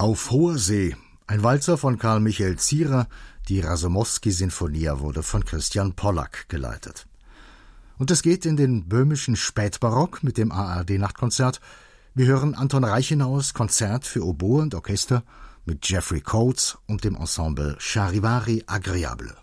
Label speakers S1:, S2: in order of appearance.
S1: Auf hoher See, ein Walzer von Karl Michael Zierer, die Rasomowski-Sinfonia wurde von Christian Pollack geleitet. Und es geht in den böhmischen Spätbarock mit dem ARD-Nachtkonzert. Wir hören Anton Reichenauers Konzert für Oboe und Orchester mit Jeffrey Coates und dem Ensemble Charivari Agréable.